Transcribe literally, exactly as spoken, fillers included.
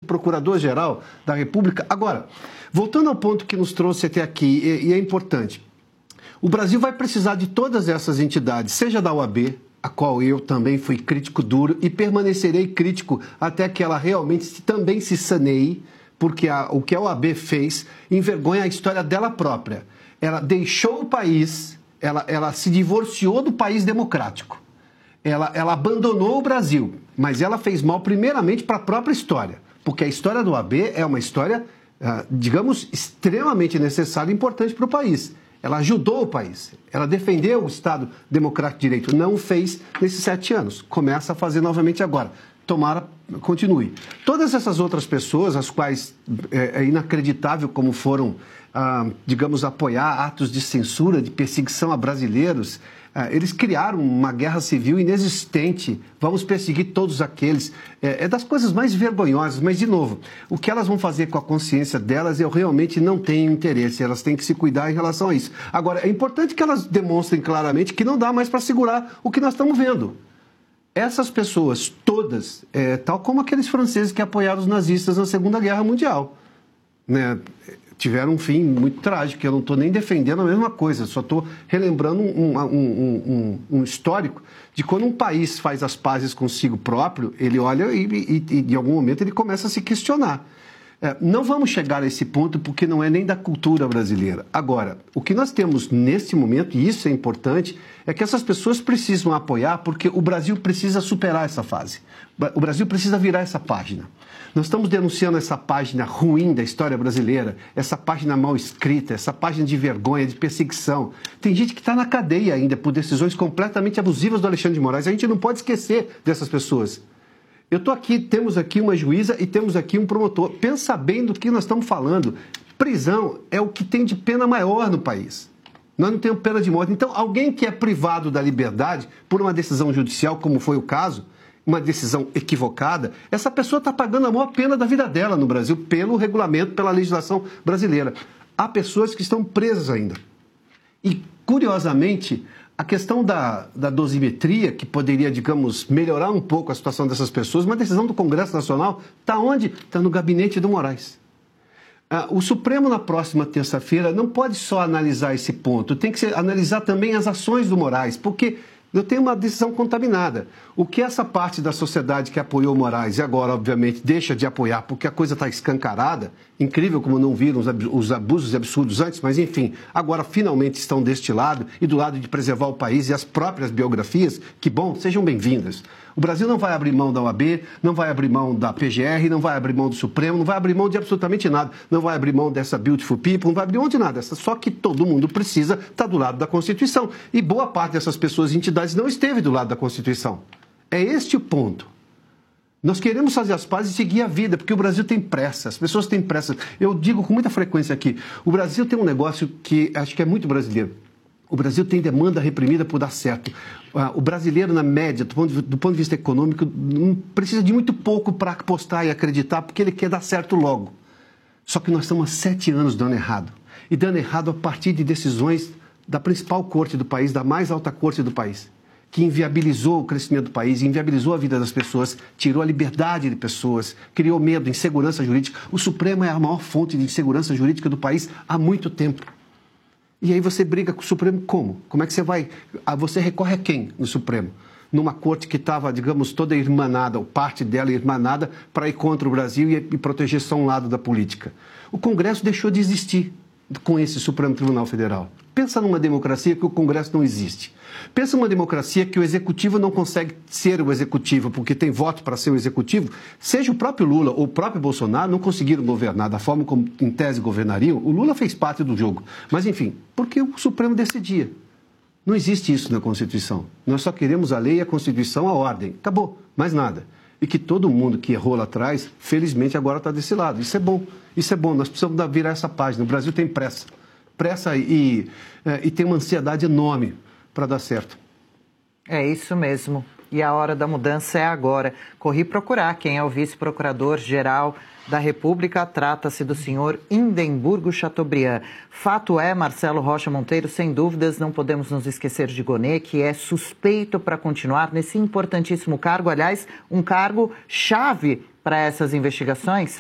procurador-geral da República. Agora, voltando ao ponto que nos trouxe até aqui, e, e é importante, o Brasil vai precisar de todas essas entidades, seja da O A B, a qual eu também fui crítico duro e permanecerei crítico até que ela realmente também se saneie, porque a, o que a O A B fez envergonha a história dela própria. Ela deixou o país, ela, ela se divorciou do país democrático. Ela, ela abandonou o Brasil, mas ela fez mal primeiramente para a própria história, porque a história da O A B é uma história, digamos, extremamente necessária e importante para o país. Ela ajudou o país, ela defendeu o Estado Democrático de Direito, não fez nesses sete anos, começa a fazer novamente agora. Tomara, continue. Todas essas outras pessoas, as quais é, é inacreditável como foram, ah, digamos, apoiar atos de censura, de perseguição a brasileiros, ah, eles criaram uma guerra civil inexistente, vamos perseguir todos aqueles. É, é das coisas mais vergonhosas, mas, de novo, o que elas vão fazer com a consciência delas, eu realmente não tenho interesse, elas têm que se cuidar em relação a isso. Agora, é importante que elas demonstrem claramente que não dá mais para segurar o que nós estamos vendo. Essas pessoas, todas, é, tal como aqueles franceses que apoiaram os nazistas na Segunda Guerra Mundial, né, tiveram um fim muito trágico. Eu não estou nem defendendo a mesma coisa, só estou relembrando um, um, um, um, um histórico de quando um país faz as pazes consigo próprio, ele olha e, e, e em algum momento ele começa a se questionar. É, não vamos chegar a esse ponto porque não é nem da cultura brasileira. Agora, o que nós temos neste momento, e isso é importante, é que essas pessoas precisam apoiar porque o Brasil precisa superar essa fase. O Brasil precisa virar essa página. Nós estamos denunciando essa página ruim da história brasileira, essa página mal escrita, essa página de vergonha, de perseguição. Tem gente que está na cadeia ainda por decisões completamente abusivas do Alexandre de Moraes. A gente não pode esquecer dessas pessoas. Eu estou aqui, temos aqui uma juíza e temos aqui um promotor. Pensa bem do que nós estamos falando. Prisão é o que tem de pena maior no país. Nós não temos pena de morte. Então, alguém que é privado da liberdade por uma decisão judicial, como foi o caso, uma decisão equivocada, essa pessoa está pagando a maior pena da vida dela no Brasil, pelo regulamento, pela legislação brasileira. Há pessoas que estão presas ainda. E, curiosamente, a questão da, da dosimetria, que poderia, digamos, melhorar um pouco a situação dessas pessoas, uma decisão do Congresso Nacional, está onde? Está no gabinete do Moraes. Ah, o Supremo, na próxima terça-feira, não pode só analisar esse ponto, tem que ser, analisar também as ações do Moraes, porque eu tenho uma decisão contaminada. O que essa parte da sociedade que apoiou o Moraes e agora, obviamente, deixa de apoiar porque a coisa está escancarada, incrível como não viram os abusos absurdos antes, mas enfim, agora finalmente estão deste lado e do lado de preservar o país e as próprias biografias, que bom, sejam bem-vindas. O Brasil não vai abrir mão da O A B, não vai abrir mão da P G R, não vai abrir mão do Supremo, não vai abrir mão de absolutamente nada, não vai abrir mão dessa Beautiful People, não vai abrir mão de nada. Só que todo mundo precisa estar do lado da Constituição. E boa parte dessas pessoas e entidades não esteve do lado da Constituição. É este o ponto. Nós queremos fazer as pazes e seguir a vida, porque o Brasil tem pressa, as pessoas têm pressa. Eu digo com muita frequência aqui, o Brasil tem um negócio que acho que é muito brasileiro. O Brasil tem demanda reprimida por dar certo. O brasileiro, na média, do ponto de, do ponto de vista econômico, não precisa de muito pouco para apostar e acreditar, porque ele quer dar certo logo. Só que nós estamos há sete anos dando errado. E dando errado a partir de decisões da principal corte do país, da mais alta corte do país, que inviabilizou o crescimento do país, inviabilizou a vida das pessoas, tirou a liberdade de pessoas, criou medo, insegurança jurídica. O Supremo é a maior fonte de insegurança jurídica do país há muito tempo. E aí você briga com o Supremo como? Como é que você vai... Você recorre a quem no Supremo? Numa corte que estava, digamos, toda irmanada, ou parte dela irmanada, para ir contra o Brasil e, e proteger só um lado da política. O Congresso deixou de existir com esse Supremo Tribunal Federal. Pensa numa democracia que o Congresso não existe. Pensa numa democracia que o Executivo não consegue ser o Executivo, porque tem voto para ser o Executivo. Seja o próprio Lula ou o próprio Bolsonaro não conseguiram governar da forma como, em tese, governariam. O Lula fez parte do jogo. Mas, enfim, porque o Supremo decidia. Não existe isso na Constituição. Nós só queremos a lei, a Constituição, a ordem. Acabou, mais nada. E que todo mundo que errou lá atrás, felizmente, agora está desse lado. Isso é bom. Isso é bom. Nós precisamos virar essa página. O Brasil tem pressa. Pressa e, e, e tem uma ansiedade enorme para dar certo. É isso mesmo. E a hora da mudança é agora. Corri procurar quem é o vice-procurador-geral da República. Trata-se do senhor Indemburgo Chateaubriand. Fato é, Marcelo Rocha Monteiro, sem dúvidas, não podemos nos esquecer de Gonê, que é suspeito para continuar nesse importantíssimo cargo. Aliás, um cargo chave para essas investigações.